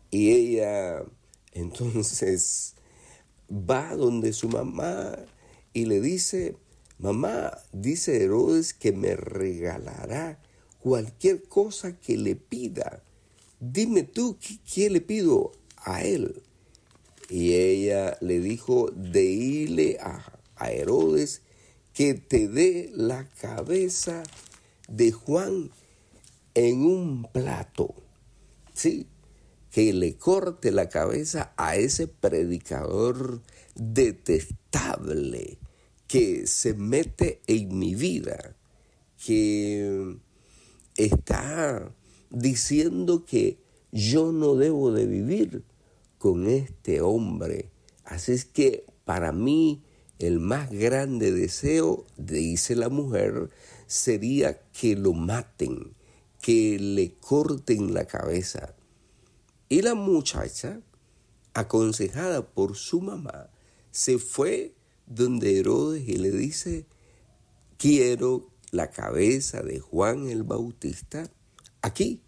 Y ella entonces va donde su mamá y le dice: mamá, dice Herodes que me regalará cualquier cosa que le pida. Dime tú, ¿qué le pido a él? Y ella le dijo: dile a Herodes que te dé la cabeza de Juan en un plato. Sí, que le corte la cabeza a ese predicador detestable que se mete en mi vida, que está diciendo que yo no debo de vivir con este hombre. Así es que para mí el más grande deseo, dice la mujer, sería que lo maten, que le corten la cabeza. Y la muchacha, aconsejada por su mamá, se fue donde Herodes y le dice: quiero la cabeza de Juan el Bautista aquí,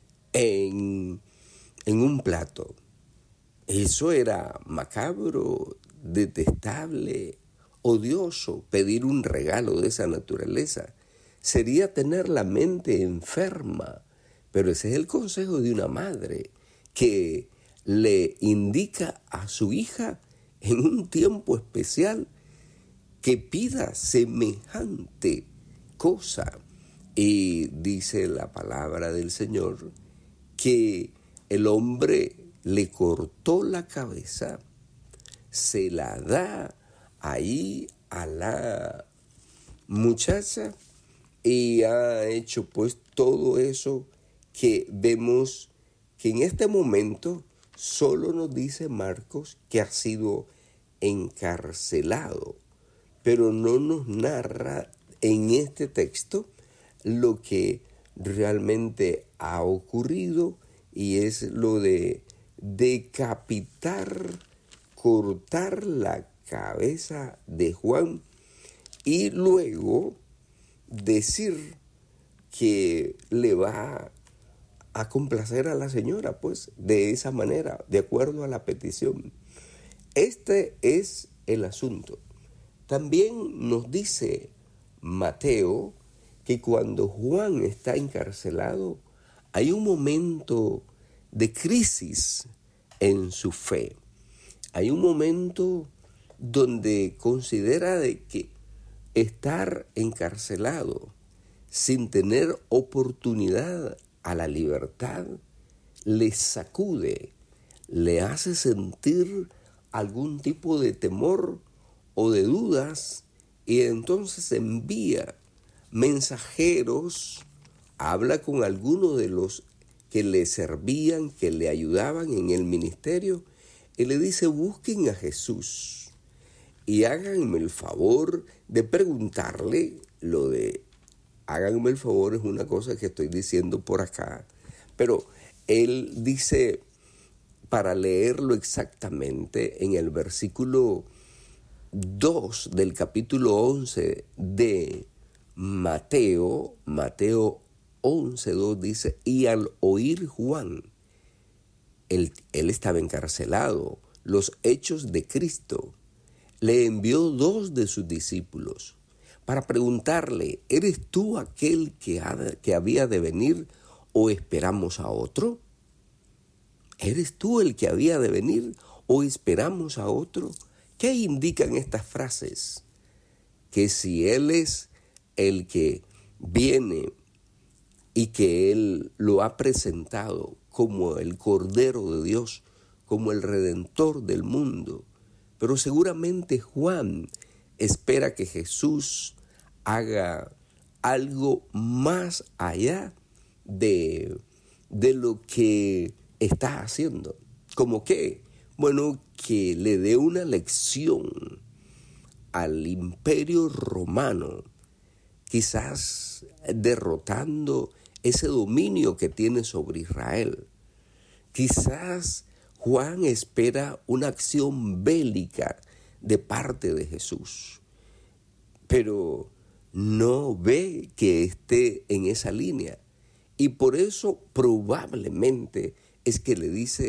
en un plato. Eso era macabro, detestable, odioso. Pedir un regalo de esa naturaleza sería tener la mente enferma. Pero ese es el consejo de una madre que le indica a su hija en un tiempo especial que pida semejante cosa. Y dice la palabra del Señor que el hombre le cortó la cabeza, se la da ahí a la muchacha y ha hecho pues todo eso que vemos que en este momento solo nos dice Marcos que ha sido encarcelado, pero no nos narra en este texto lo que realmente ha ocurrido, y es lo de decapitar, cortar la cabeza de Juan y luego decir que le va a complacer a la señora, pues de esa manera, de acuerdo a la petición. Este es el asunto. También nos dice Mateo que cuando Juan está encarcelado, hay un momento de crisis en su fe. Hay un momento donde considera de que estar encarcelado sin tener oportunidad a la libertad le sacude, le hace sentir algún tipo de temor o de dudas, y entonces envía mensajeros, habla con algunos de los que le servían, que le ayudaban en el ministerio, y le dice: busquen a Jesús y háganme el favor de preguntarle. Lo de háganme el favor es una cosa que estoy diciendo por acá, pero él dice, para leerlo exactamente, en el versículo 2 del capítulo 11 de Mateo 11:2 dice: y al oír Juan, él estaba encarcelado, los hechos de Cristo, le envió 2 de sus discípulos para preguntarle: ¿eres tú aquel que había de venir o esperamos a otro? ¿Eres tú el que había de venir o esperamos a otro? ¿Qué indican estas frases? Que si Él es el que viene y que Él lo ha presentado como el Cordero de Dios, como el Redentor del mundo, pero seguramente Juan espera que Jesús haga algo más allá de lo que está haciendo. ¿Cómo qué? Bueno, que le dé una lección al imperio romano, quizás derrotando ese dominio que tiene sobre Israel. Quizás Juan espera una acción bélica de parte de Jesús, pero no ve que esté en esa línea. Y por eso probablemente es que le dice: